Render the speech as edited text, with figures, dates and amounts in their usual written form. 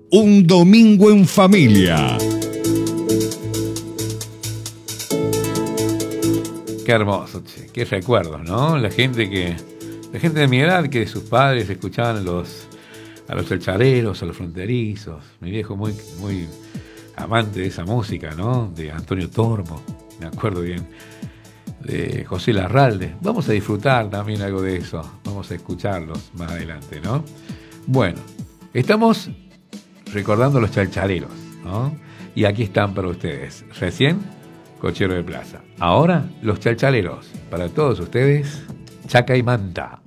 Un domingo en familia. Qué hermoso, che. Qué recuerdos, ¿no? La gente de mi edad, que sus padres escuchaban a los chalchareros, a los fronterizos. Mi viejo muy amante de esa música, ¿no? De Antonio Tormo, me acuerdo bien. De José Larralde. Vamos a disfrutar también algo de eso. Vamos a escucharlos más adelante, ¿no? Bueno, estamos recordando los chalchareros, ¿no? Y aquí están para ustedes. Recién, Cochero de Plaza. Ahora, los chalchaleros. Para todos ustedes, Chaca y Manta.